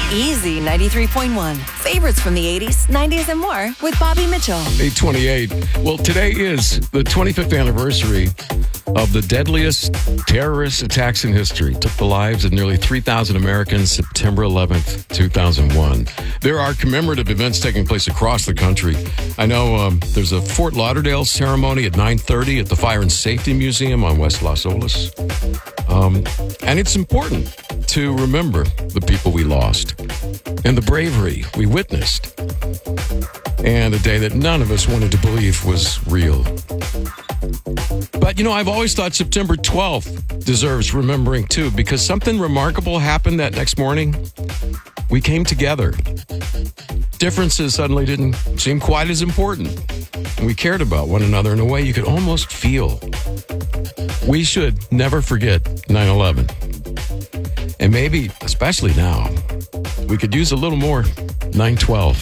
Easy 93.1. Favorites from the 80s, 90s, and more with Bobby Mitchell. 828. Well, today is the 25th anniversary of the deadliest terrorist attacks in history. Took the lives of nearly 3,000 Americans September 11th, 2001. There are commemorative events taking place across the country. I know there's a Fort Lauderdale ceremony at 9:30 at the Fire and Safety Museum on West Las Olas. And it's important to remember the people we lost and the bravery we witnessed, and a day that none of us wanted to believe was real. But, I've always thought September 12th deserves remembering, too, because something remarkable happened that next morning. We came together. Differences suddenly didn't seem quite as important. And we cared about one another in a way you could almost feel. We should never forget 9/11. And maybe, especially now, we could use a little more 9/12.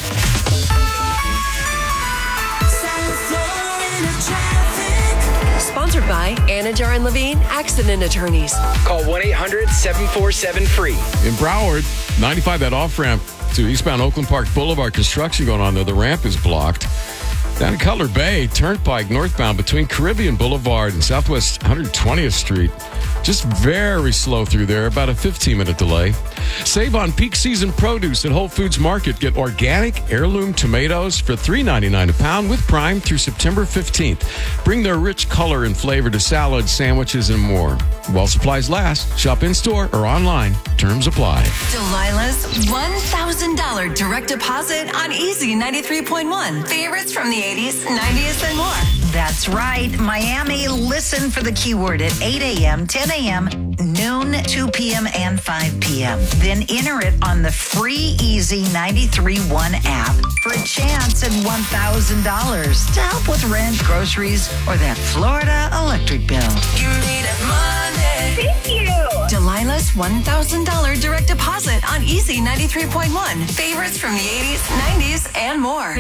Sponsored by Anajar and Levine Accident Attorneys. Call 1-800-747-FREE. In Broward, 95, that off-ramp to eastbound Oakland Park Boulevard, construction going on there. The ramp is blocked. Down at Cutler Bay, Turnpike northbound between Caribbean Boulevard and Southwest 120th Street. Just very slow through there, about a 15-minute delay. Save on peak season produce at Whole Foods Market. Get organic heirloom tomatoes for $3.99 a pound with Prime through September 15th. Bring their rich color and flavor to salads, sandwiches, and more. While supplies last, shop in-store or online. Terms apply. Delilah's $1,000 direct deposit on Easy 93.1. Favorites from the 80s, 90s, and more. That's right. Miami, listen for the keyword at 8 a.m., 10 a.m., noon, 2 p.m., and 5 p.m. Then enter it on the free Easy 93.1 app for a chance at $1,000 to help with rent, groceries, or that Florida electric bill. You need it Monday. Thank you. Delilah's $1,000 direct deposit on Easy 93.1. Favorites from the 80s, 90s, and more.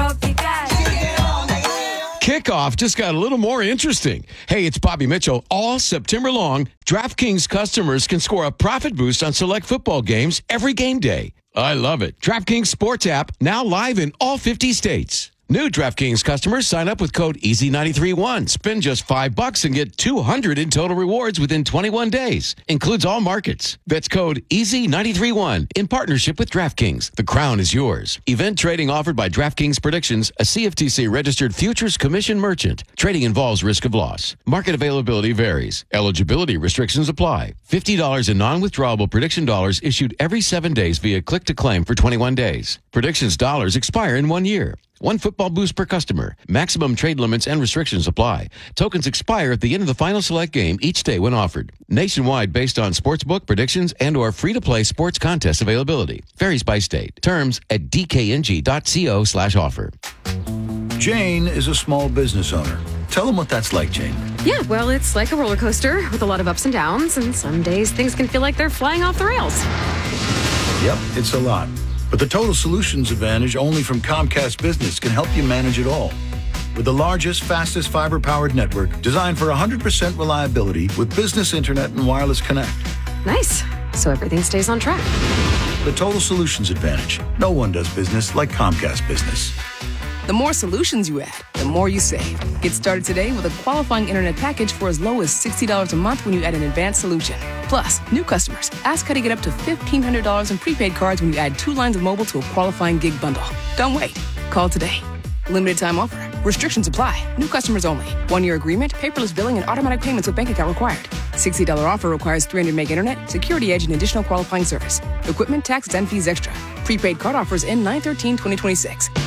Kickoff just got a little more interesting. Hey, it's Bobby Mitchell. All September long, DraftKings customers can score a profit boost on select football games every game day. I love it. DraftKings Sports app now live in all 50 states. New DraftKings customers sign up with code EASY931. Spend just $5 and get $200 in total rewards within 21 days. Includes all markets. That's code EASY931 in partnership with DraftKings. The crown is yours. Event trading offered by DraftKings Predictions, a CFTC registered futures commission merchant. Trading involves risk of loss. Market availability varies. Eligibility restrictions apply. $50 in non-withdrawable prediction dollars issued every 7 days via click to claim for 21 days. Predictions dollars expire in 1 year. One football boost per customer. Maximum trade limits and restrictions apply. Tokens expire at the end of the final select game each day when offered. Nationwide based on sportsbook predictions and or free-to-play sports contest availability. Varies by state. Terms at dkng.co/offer. Jane is a small business owner. Tell them what that's like, Jane. Yeah, well, it's like a roller coaster with a lot of ups and downs, and some days things can feel like they're flying off the rails. Yep, it's a lot. But the Total Solutions Advantage only from Comcast Business can help you manage it all. With the largest, fastest fiber-powered network designed for 100% reliability with business internet and wireless connect. Nice. So everything stays on track. The Total Solutions Advantage. No one does business like Comcast Business. The more solutions you add, the more you save. Get started today with a qualifying internet package for as low as $60 a month when you add an advanced solution. Plus, new customers, ask how to get up to $1,500 in prepaid cards when you add 2 lines of mobile to a qualifying gig bundle. Don't wait. Call today. Limited time offer. Restrictions apply. New customers only. 1-year agreement, paperless billing, and automatic payments with bank account required. $60 offer requires 300 meg internet, security edge, and additional qualifying service. Equipment, taxes, and fees extra. Prepaid card offers end 9/13/2026.